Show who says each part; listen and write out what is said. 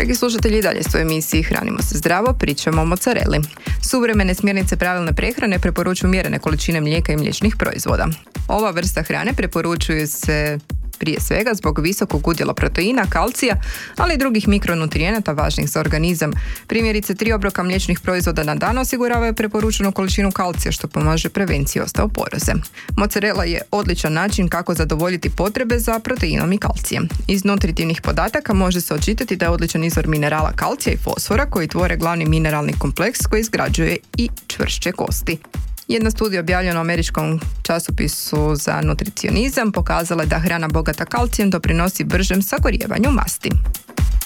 Speaker 1: Dragi slušatelji, i dalje su u emisiji Hranimo se zdravo, pričamo o mozzarelli. Suvremene smjernice pravilne prehrane preporučuju mjerene količine mlijeka i mliječnih proizvoda. Ova vrsta hrane preporučuje se prije svega zbog visokog udjela proteina, kalcija, ali i drugih mikronutrijenata važnih za organizam. Primjerice, 3 obroka mliječnih proizvoda na dan osiguravaju preporučenu količinu kalcija, što pomaže prevenciji osteoporoze. Mozzarella je odličan način kako zadovoljiti potrebe za proteinom i kalcijem. Iz nutritivnih podataka može se očitati da je odličan izvor minerala kalcija i fosfora koji tvore glavni mineralni kompleks koji izgrađuje i čvršće kosti. Jedna studija objavljena u američkom časopisu za nutricionizam pokazala je da hrana bogata kalcijem doprinosi bržem sagorijevanju masti.